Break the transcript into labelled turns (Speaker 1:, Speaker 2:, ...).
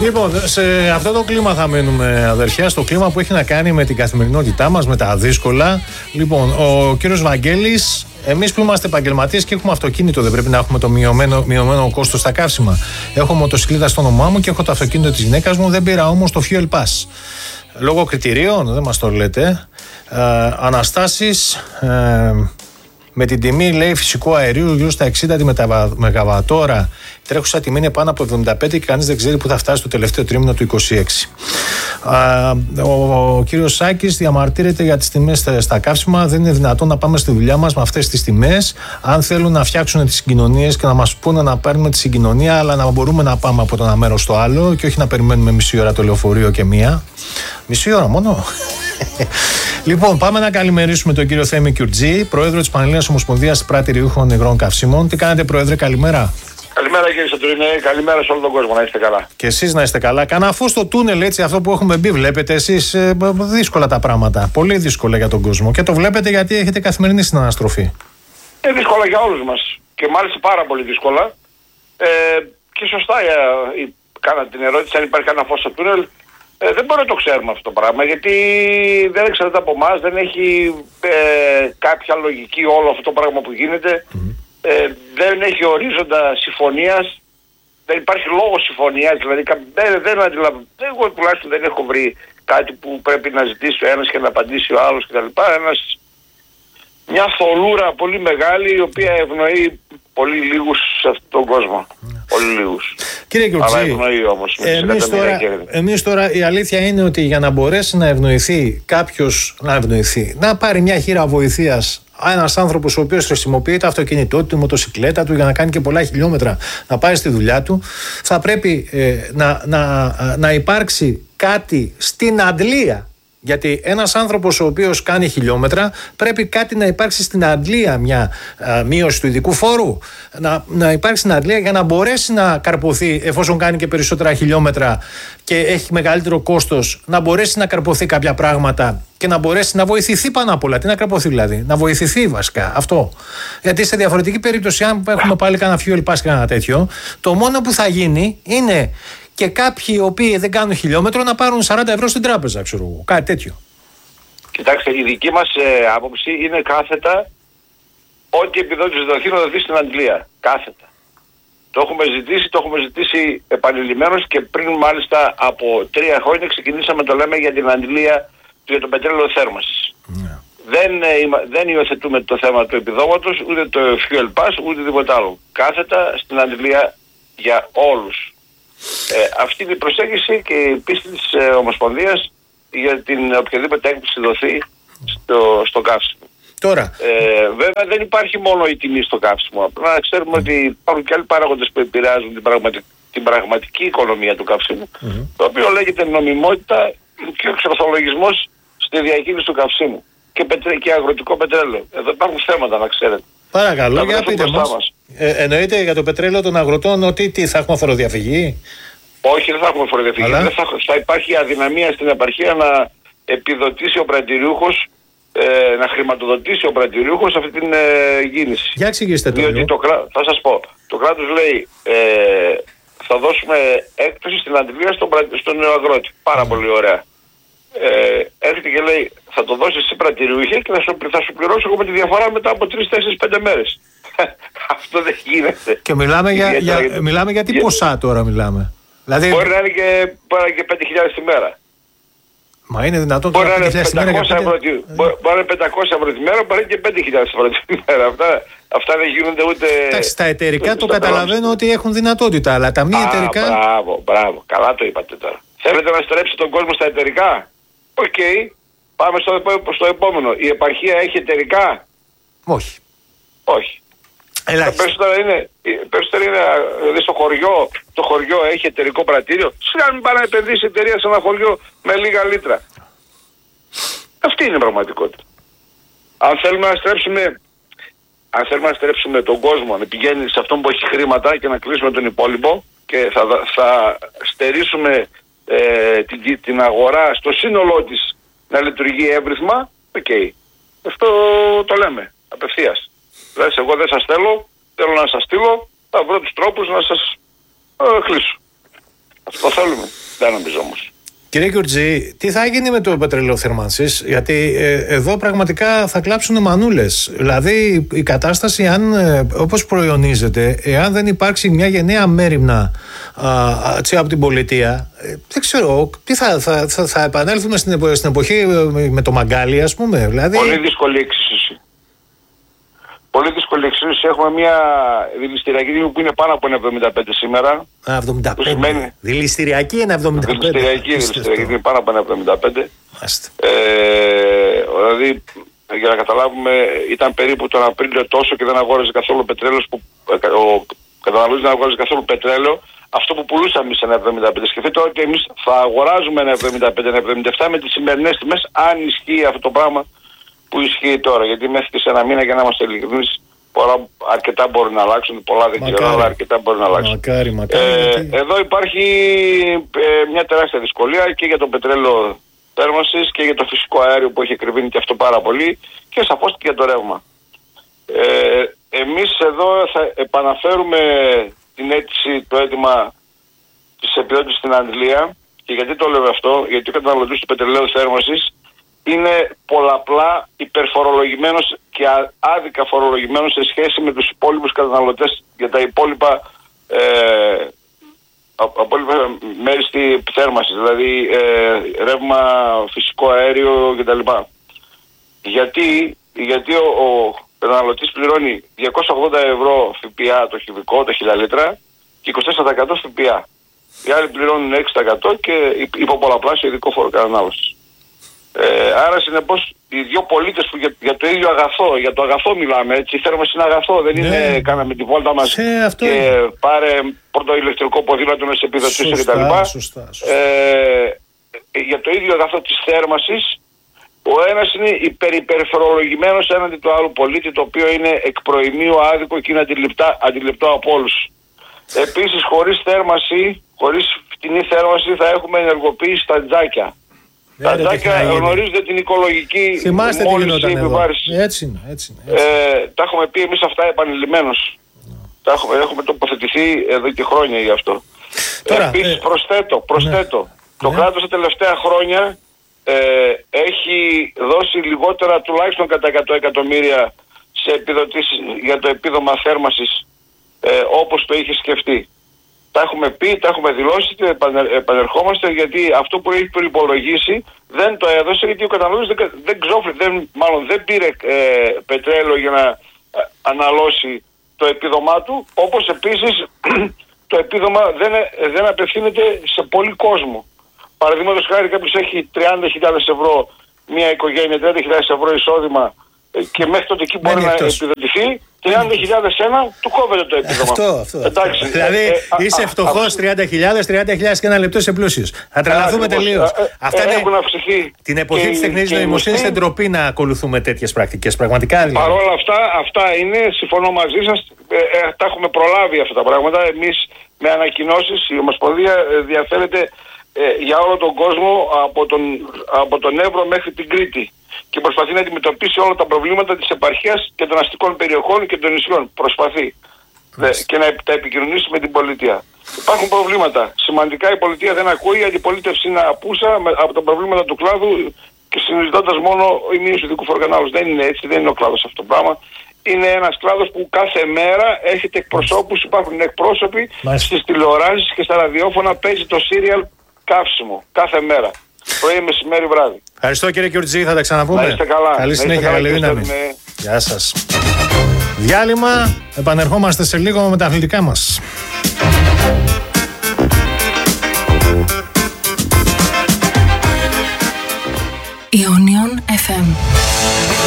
Speaker 1: Λοιπόν, σε αυτό το κλίμα θα μένουμε, αδερφιά, στο κλίμα που έχει να κάνει με την καθημερινότητά μας, με τα δύσκολα. Λοιπόν, ο κύριος Βαγγέλης, εμείς που είμαστε επαγγελματίες και έχουμε αυτοκίνητο, δεν πρέπει να έχουμε το μειωμένο κόστος στα καύσιμα? Έχω μοτοσυκλέτα στο όνομά μου και έχω το αυτοκίνητο της γυναίκας μου, δεν πήρα όμως το Fuel Pass. Λόγω κριτηρίων, δεν μας το λέτε. Αναστάσεις, με την τιμή, λέει, φυσικού αερίου γύρω στα 60 τη μεγαβατόρα, τρέχουσα τιμή είναι πάνω από 75 και κανείς δεν ξέρει που θα φτάσει το τελευταίο τρίμηνο του 26. Ο κύριος Σάκης διαμαρτύρεται για τις τιμές στα καύσιμα. Δεν είναι δυνατόν να πάμε στη δουλειά μας με αυτές τις τιμές. Αν θέλουν να φτιάξουν τις συγκοινωνίες και να μας πούνε να παίρνουμε τη συγκοινωνία, αλλά να μπορούμε να πάμε από το ένα μέρος στο άλλο και όχι να περιμένουμε μισή ώρα το λεωφορείο και μία. Μισή ώρα μόνο. Λοιπόν, πάμε να καλημερίσουμε τον κύριο Θέμη Κιουρτζή, πρόεδρο της Πανελλήνιας Ομοσπονδίας Πρατηριούχων Υγρών Καυσίμων. Τι κάνετε, πρόεδρε, καλημέρα?
Speaker 2: Καλημέρα, κύριε Σωτηρίνε, καλημέρα σε όλο τον κόσμο, να είστε καλά.
Speaker 1: Και εσείς να είστε καλά. Κάνα αφού στο τούνελ, έτσι, αυτό που έχουμε μπει, βλέπετε εσείς δύσκολα τα πράγματα. Πολύ δύσκολα για τον κόσμο. Και το βλέπετε γιατί έχετε καθημερινή συναναστροφή.
Speaker 2: Δύσκολα για όλους μας. Και μάλιστα πάρα πολύ δύσκολα. Και σωστά κάνατε την ερώτηση αν υπάρχει κανένα φως στο τούνελ. Δεν μπορούμε να το ξέρουμε αυτό το πράγμα, γιατί δεν εξαρτάται από εμάς, δεν έχει κάποια λογική όλο αυτό το πράγμα που γίνεται. Δεν έχει ορίζοντα συμφωνίας, δεν υπάρχει λόγος συμφωνίας, δηλαδή δεν αντιλαμβάνω. Εγώ τουλάχιστον δεν έχω βρει κάτι που πρέπει να ζητήσει ο ένας και να απαντήσει ο άλλος κτλ. Μια θολούρα πολύ μεγάλη, η οποία ευνοεί πολύ λίγους σε αυτόν τον κόσμο. Πολύ λίγους.
Speaker 1: Κύριε Κιουρτζή, εμείς τώρα η αλήθεια είναι ότι για να μπορέσει να ευνοηθεί κάποιος, να πάρει μια χείρα βοηθείας, ένας άνθρωπος ο οποίος χρησιμοποιεί το αυτοκίνητό του, τη μοτοσυκλέτα του για να κάνει και πολλά χιλιόμετρα να πάει στη δουλειά του, θα πρέπει να υπάρξει κάτι στην αντλία. Γιατί ένας άνθρωπος ο οποίος κάνει χιλιόμετρα, πρέπει κάτι να υπάρξει στην αντλία, μια μείωση του ειδικού φόρου, να υπάρξει στην αντλία για να μπορέσει να καρποθεί, εφόσον κάνει και περισσότερα χιλιόμετρα και έχει μεγαλύτερο κόστος, να μπορέσει να καρποθεί κάποια πράγματα και να μπορέσει να βοηθηθεί πάνω απ' όλα. Τι να καρποθεί δηλαδή? Να βοηθηθεί βασικά αυτό. Γιατί σε διαφορετική περίπτωση, αν έχουμε πάλι κανένα fuel pass και κανένα τέτοιο, το μόνο που θα γίνει είναι και κάποιοι οι οποίοι δεν κάνουν χιλιόμετρο να πάρουν 40 ευρώ στην τράπεζα, ξέρω εγώ. Κάτι τέτοιο.
Speaker 2: Κοιτάξτε, η δική μας άποψη είναι κάθετα ό,τι επιδότηση δοθεί να δοθεί στην αντλία. Κάθετα. Το έχουμε ζητήσει επανειλημμένως και πριν μάλιστα από 3 χρόνια ξεκινήσαμε το λέμε για την αντλία για το πετρέλαιο θέρμανσης. Δεν υιοθετούμε το θέμα του επιδόματος, ούτε το fuel pass, ούτε τίποτα άλλο. Κάθετα στην αντλία για όλους. Αυτή είναι η προσέγγιση και η πίστη της Ομοσπονδίας για την οποιαδήποτε έκπληξη δοθεί στο καύσιμο.
Speaker 1: Τώρα.
Speaker 2: Βέβαια δεν υπάρχει μόνο η τιμή στο καύσιμο. Να ξέρουμε ότι υπάρχουν και άλλοι παράγοντες που επηρεάζουν την πραγματική οικονομία του καυσίμου, το οποίο λέγεται νομιμότητα και ο εξορθολογισμός στη διακίνηση του καυσίμου και αγροτικό πετρέλαιο. Εδώ υπάρχουν θέματα, να ξέρετε.
Speaker 1: Παρακαλώ, για πείτε μας. Εννοείται για το πετρέλαιο των αγροτών ότι θα έχουμε φοροδιαφυγή?
Speaker 2: Όχι, δεν θα έχουμε φοροδιαφυγή. Θα υπάρχει αδυναμία στην επαρχία να επιδοτήσει ο πρατηριούχος, να χρηματοδοτήσει ο πρατηριούχος αυτή την κίνηση.
Speaker 1: Για εξηγήστε το.
Speaker 2: Διότι θα σας πω, το κράτος λέει θα δώσουμε έκπτωση στην αντιλία στον νεοαγρότη. Πάρα πολύ ωραία. Έρχεται και λέει θα το δώσεις εσύ πρατηριούχε και θα σου πληρώσω εγώ με τη διαφορά μετά από 3, 4, 5 μέρες. Αυτό δεν γίνεται.
Speaker 1: Και μιλάμε για τι ποσά τώρα μιλάμε? Δηλαδή...
Speaker 2: Μπορεί να είναι και 5.000 τη μέρα.
Speaker 1: Μα είναι δυνατόν
Speaker 2: μπορεί να είναι 500 ευρώ τη μέρα, μπορεί και 5.000 ευρώ τη μέρα. Αυτά δεν γίνονται ούτε...
Speaker 1: Εντάξει, στα εταιρικά το καταλαβαίνω ότι έχουν δυνατότητα, αλλά τα μη εταιρικά...
Speaker 2: Μπράβο, καλά το είπατε τώρα. Θέλετε να στρέψει τον κόσμο στα εταιρικά? Οκ, πάμε στο επόμενο. Η επαρχία έχει εταιρικά?
Speaker 1: Όχι.
Speaker 2: Όχι. Περισσότερο είναι δηλαδή το χωριό έχει εταιρικό πρατήριο. Σιγά μην πάει να επενδύσει η εταιρεία σε ένα χωριό με λίγα λίτρα. Αυτή είναι η πραγματικότητα. Αν θέλουμε να στρέψουμε τον κόσμο να πηγαίνει σε αυτόν που έχει χρήματα και να κλείσουμε τον υπόλοιπο και θα στερήσουμε την αγορά στο σύνολό της να λειτουργεί εύρυθμα, αυτό το λέμε απευθείας. Δηλαδή εγώ δεν σας θέλω να σας στείλω, θα βρω τους τρόπους να σας κλείσω. Αυτό θέλουμε. Δεν νομίζω όμως.
Speaker 1: Κύριε Γιουρτζή, τι θα γίνει με το πετρελαίο θέρμανσης, γιατί εδώ πραγματικά θα κλάψουν μανούλες. Δηλαδή η κατάσταση, όπως προϊονίζεται, εάν δεν υπάρξει μια γενναία μέριμνα από την πολιτεία, δεν ξέρω, τι θα επανέλθουμε στην εποχή με το μαγκάλι, ας πούμε. Δηλαδή...
Speaker 2: Πολύ δύσκολη εξίσωση. Πολύ δύσκολη εξίσωση. Έχουμε μια δηληστηριακή τιμή που είναι πάνω από 1,75 σήμερα.
Speaker 1: 75.
Speaker 2: Σημαίνει...
Speaker 1: Δηληστηριακή είναι 75.
Speaker 2: Δηληστηριακή είναι πάνω από 1,75. Δηλαδή, για να καταλάβουμε, ήταν περίπου τον Απρίλιο τόσο και δεν αγόραζε καθόλου πετρέλαιο. Ο καταναλωτής δεν αγόραζε καθόλου πετρέλαιο. Αυτό που πουλούσαμε σε 1,75. Σκεφτείτε ότι εμείς θα αγοράζουμε 1,75-1,77 με τις σημερινές τιμές, αν ισχύει αυτό το πράγμα που ισχύει τώρα. Γιατί μέχρι και σε ένα μήνα, για να είμαστε ειλικρινείς, αρκετά μπορεί να αλλάξουν. Πολλά δεν ξέρω, αλλά αρκετά μπορεί να αλλάξουν.
Speaker 1: Μακάρι.
Speaker 2: Εδώ υπάρχει μια τεράστια δυσκολία και για το πετρέλαιο θέρμανσης και για το φυσικό αέριο που έχει εκρηβίνει και αυτό πάρα πολύ, και σαφώς και για το ρεύμα. Εμείς εδώ θα επαναφέρουμε την αίτηση, το αίτημα της επιδότησης στην Αγγλία. Και γιατί το λέω αυτό? Γιατί ο καταναλωτής του πετρελαίου θέρμανσης είναι πολλαπλά υπερφορολογημένος και άδικα φορολογημένος σε σχέση με τους υπόλοιπους καταναλωτές για τα υπόλοιπα μέρη στη θέρμανση, δηλαδή ρεύμα, φυσικό αέριο κτλ. Γιατί ο καταναλωτής πληρώνει 280 ευρώ ΦΠΑ το κυβικό, τα 1000 λίτρα, και 24% ΦΠΑ. Οι άλλοι πληρώνουν 6% και υποπολαπλάσιο ειδικό φόρο κατανάλωσης. Άρα συνεπώς οι δύο πολίτες που για το ίδιο αγαθό, για το αγαθό μιλάμε, έτσι, η θέρμανση είναι αγαθό, δεν είναι κάναμε τη βόλτα μας και πάρε πρώτο ηλεκτρικό ποδήλατο να σε επιδοτήσω κτλ. Για το ίδιο αγαθό της θέρμανσης, ο ένας είναι υπερφορολογημένος έναντι του άλλου πολίτη, το οποίο είναι εκ προημίου άδικο και είναι αντιληπτό από όλους. Επίσης, χωρίς θέρμανση, χωρίς φτηνή θέρμανση, θα έχουμε ενεργοποίηση στα τζάκια. Τα τζάκια γνωρίζετε την οικολογική μόλυνση επιβάρηση.
Speaker 1: Έτσι είναι.
Speaker 2: Τα έχουμε πει εμείς αυτά επανειλημμένως. Έχουμε τοποθετηθεί εδώ και χρόνια γι' αυτό. Επίσης προσθέτω. Το κράτος τα τελευταία χρόνια έχει δώσει λιγότερα τουλάχιστον κατά 100 εκατομμύρια σε επιδοτήσεις για το επίδομα θέρμανσης, όπως το είχε σκεφτεί. Τα έχουμε πει, τα έχουμε δηλώσει και επανερχόμαστε, γιατί αυτό που έχει προϋπολογίσει δεν το έδωσε, γιατί ο καταναλωτής δεν πήρε πετρέλαιο για να αναλώσει το επίδομά του, όπως επίσης το επίδομα δεν απευθύνεται σε πολύ κόσμο. Παραδείγματος χάρη, κάποιος έχει 30.000 ευρώ, μια οικογένεια 30.000 ευρώ εισόδημα, και μέχρι τότε εκεί μπορεί να επιδοτηθεί, 30.000 του κόβεται το επίδομα.
Speaker 1: Αυτό. Εντάξει, δηλαδή είσαι φτωχός 30.000 και ένα λεπτό είσαι πλούσιος. Θα τρελαθούμε τελείως.
Speaker 2: Έχουν αυξηθεί.
Speaker 1: Την εποχή της τεχνητής νοημοσύνης είναι ντροπή να ακολουθούμε τέτοιες πρακτικές. Πραγματικά δηλαδή.
Speaker 2: Παρ' όλα αυτά είναι, συμφωνώ μαζί σας, τα έχουμε προλάβει αυτά τα πράγματα. Εμείς με ανακοινώσεις, η Ομοσπονδία διαφέρεται για όλο τον κόσμο, από τον Εύρο μέχρι την Κρήτη, και προσπαθεί να αντιμετωπίσει όλα τα προβλήματα της επαρχίας και των αστικών περιοχών και των νησιών. Προσπαθεί και να τα επικοινωνήσει με την πολιτεία. Υπάρχουν προβλήματα. Σημαντικά η πολιτεία δεν ακούει, η αντιπολίτευση είναι απούσα από τα προβλήματα του κλάδου και συζητώντας μόνο η μείωση του ειδικού φοροκανάλωσης. Δεν είναι έτσι, δεν είναι ο κλάδος αυτό το πράγμα. Είναι ένας κλάδος που κάθε μέρα έχετε εκπροσώπους, υπάρχουν εκπρόσωποι στις τηλεοράσεις και στα ραδιόφωνα, παίζει το σύριαλ καύσιμο κάθε μέρα. Πρωί, μεσημέρι, βράδυ.
Speaker 1: Ευχαριστώ κύριε Γιουρτζή, θα τα ξαναπούμε.
Speaker 2: Να είστε καλά.
Speaker 1: Καλή συνέχεια, καλή δύναμη. Γεια σας. Διάλειμμα, επανερχόμαστε σε λίγο με τα αθλητικά μας.
Speaker 3: Ionion FM.